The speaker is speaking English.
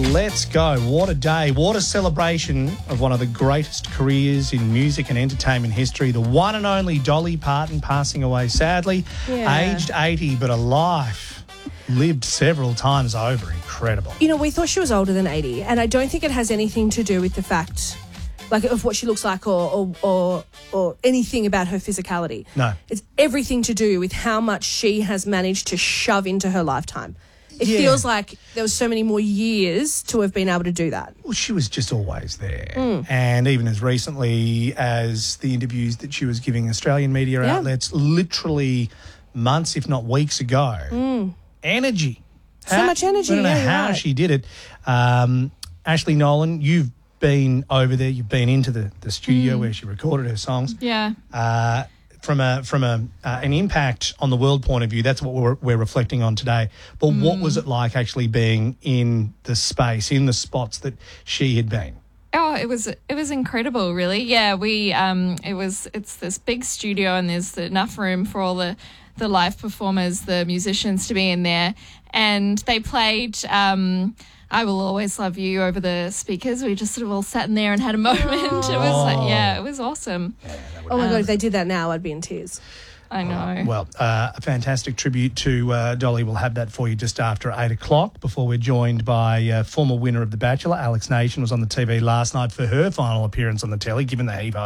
Let's go. What a day. What a celebration of one of the greatest careers in music and entertainment history. The one and only Dolly Parton passing away sadly, aged 80, but a life lived several times over. Incredible. You know, we thought she was older than 80, and I don't think it has anything to do with the fact, like, of what she looks like or anything about her physicality. No. It's everything to do with how much she has managed to shove into her lifetime. It feels like there was so many more years to have been able to do that. Well, she was just always there. And even as recently as the interviews that she was giving Australian media outlets, literally months, if not weeks ago. Energy. So much energy. I don't know how she did it. Ashley Nolan, you've been over there. You've been into the studio where she recorded her songs. Yeah. From an impact on the world point of view, that's what we're reflecting on today. But what was it like actually being in the space, in the spots that she had been? Oh, it was incredible, really. Yeah, it's this big studio and there's enough room for all the live performers, the musicians to be in there. And they played I Will Always Love You over the speakers. We just sort of all sat in there and had a moment. It was it was awesome. Oh my God, if they did that now, I'd be in tears. I know. Well, a fantastic tribute to Dolly. We'll have that for you just after 8 o'clock before we're joined by former winner of The Bachelor, Alex Nation, was on the TV last night for her final appearance on the telly, given the heave